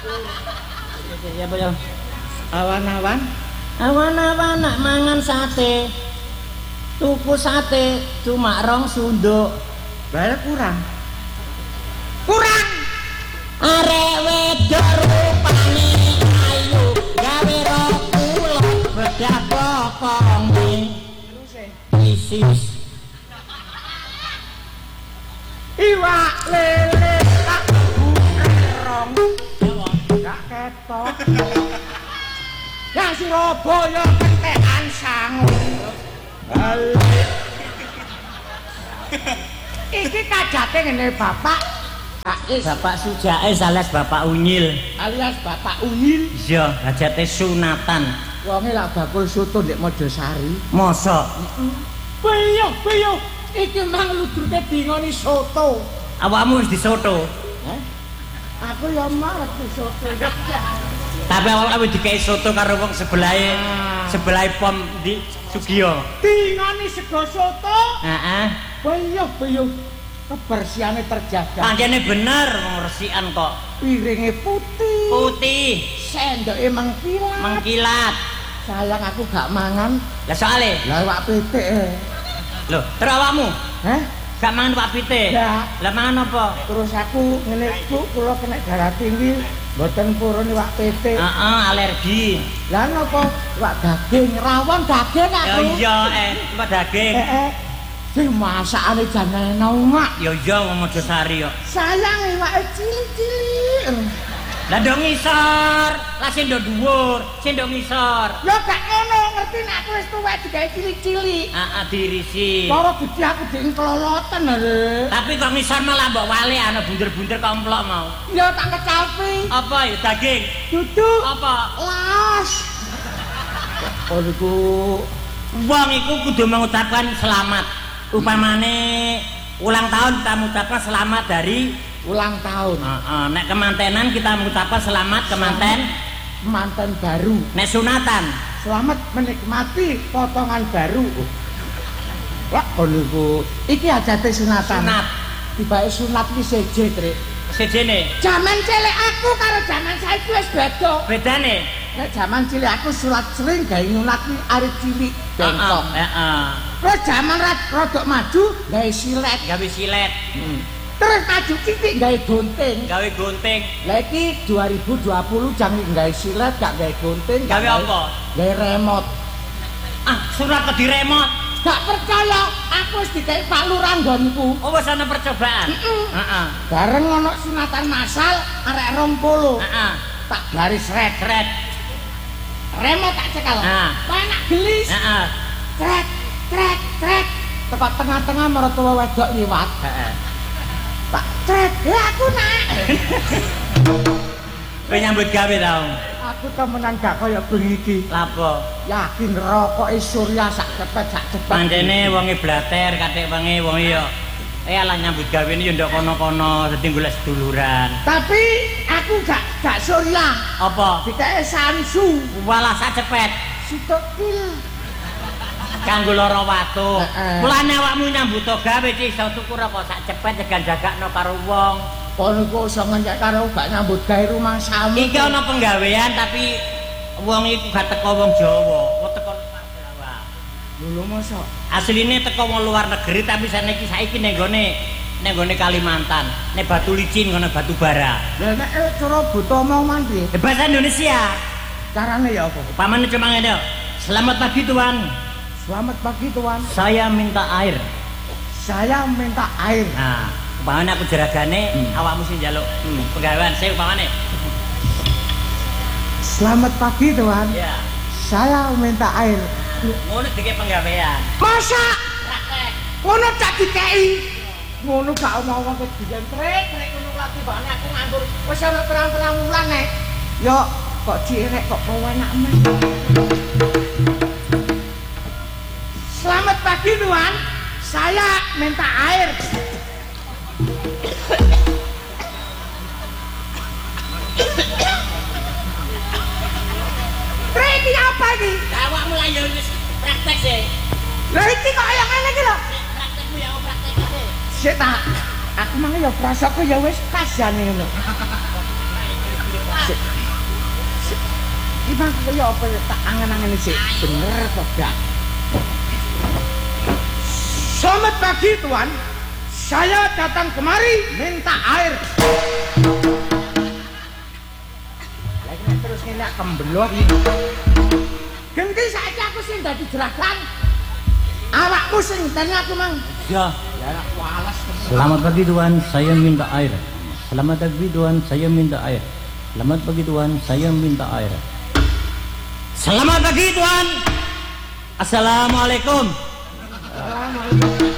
Ya apa ya? Awan-awan. Awan-awan nak mangan sate. Tuku sate cuma 2 sunduk. Bayar kurang. Kurang. Arek wedok rupane ayu, gawe rok kulon bedah bokonge. Isis. Iwak lele tak bukerong. Gak ketok. Ya Surabaya kentekan sangu. Balik. Iki kajate ngene Bapak. Bapak Sujaes alias Bapak Unyil. Alias Bapak Unyil? Iya, hajate sunatan. Wonge lak bakul soto ndek Mojosari. Mosok? Piye? Iki mang ludrute dingoni soto. Awakmu wis disoto? Hah? Aku ya marep soto. Tapi awakmu dikei soto karo wong sebelahe pom di Sugiyo. Dingoni sego soto? Heeh. Piye? Kebersihannya terjaga. Pancene bener resikan kok. Piringnya putih. Putih. Sendoknya mengkilat. Sayang aku gak mangan. Lah soalnya? Lah wak pitik. Loh, terus awakmu? Hah? Gak mangan wak pitik? Ya. Lah mangan apa? Terus aku ngene Bu, kula kena darah tinggi, mboten purun wak pitik. Heeh, alergi. Lah napa? Wak daging, rawon daging aku. Ya iya, wak daging. Sing masakane jan enak. Ya iya wong Mojosari kok. Sayang iwake cilik-cilik. Lah ndok ngisor, lah sing ndok dhuwur, sing ndok ngisor. Ya gak ngono, ngerti nek aku wis tuwek digawe cilik-cilik. Heeh, diirisi. Loro gede aku dikloloten lho. Tapi kok ngisor malah mbok wale ana bunder-bunder komplok mau. Ya tak kecapi. Apa ya daging? Dudu. Apa? Las. Oh niku wong iku kudu mengucapkan selamat. Upamane ulang tahun kita mengucapkan selamat dari ulang tahun. Nek kemantenan kita mengucapkan selamat kemanten baru. Nek sunatan selamat menikmati potongan baru. Wah niku iki ajate sunatan. Sunat. Tibake sunat iki seje, Trik. Sejene. Jaman cilik aku karo jaman saiki wis beda. Bedane? Nek jaman cilik aku sulat sering gawe nyunat iki arep cilik bengkok. Terus jaman rodok maju gawe silet. Terus maju titik gawe gunting. Lah iki 2020 jangan gawe silet gak gawe gunting. Gawe apa? Gawe remote. Surat ke di remote. Gak percaya, aku wis digawe Pak Lurah nggonku. Oh wis ana percobaan. Bareng ana sunatan masal arek 20. Tak garis red. Remote tak cekal. Enak gelis. Trek. Tepat tengah-tengah mertua wedok liwat. Tak trek. Ya aku nak. Kowe nyambut gawe ta? Aku temenan gak kaya bengi iki. Lapo? Yakin rokoke Surya sak cepet. Pancene wonge blater, katik wonge ya. Alah nyambut gawe ya ndok kono-kono dadi golek seduluran. Tapi aku gak Surya. Apa? Dikake Samsu. Walah sak cepet. Sitok pil. Kanggo lara watu. Mulane awakmu nyambut gawe iki iso tuku rokok sak cepet jaga-jagakno karo wong. Kono kok iso ngenyek karo gak nyambut gawe rumah samu. Iki ana penggawean tapi wong iku gak teko wong Jawa, wong teko luar Jawa. Lho mosok asline teko wong luar negeri tapi saiki ning gone Kalimantan, nek batu licin ngono batu bara. Lah nek cara Botomo mandi. Bahasa Indonesia. Carane ya apa? Pamane cuma ngene. Selamat pagi Tuan. Selamat pagi Tuan. Saya minta air. Nah, umpamane aku jeragane, awakmu sing njaluk penggawean saya umpamane. Selamat pagi Tuan. Ya. Saya minta air. Ngono dikek penggawean. Masa? Praktek. Ngono tak dikeki. Ngono gak omong ke dijen trek ngono lagi bane aku nganggur. Wis ana terang-terang wulan nek. Yo kok direk kok penak men. Selamat pagi Tuan. Saya minta air. Trek iki apa iki? Awak mulai yo wis praktek sih. Lah iki kok kaya ngene iki lho. Praktekmu ya praktekane. Sik tak. Aku mang ya prasaku ya wis kas jane ngono. Ibang kaya apa tak angen-angen sih bener apa enggak? Selamat pagi Tuan, saya datang kemari minta air. Lagi terus ngene kembelot iki. Ganti saiki aku sing dadi jeragan. Awakmu sing tani aku mang. Ya. Ya walas. Selamat pagi Tuan, saya minta air. Selamat pagi Tuan, saya minta air. Selamat pagi Tuan, saya minta air. Selamat pagi Tuan. Assalamualaikum. Assalamualaikum.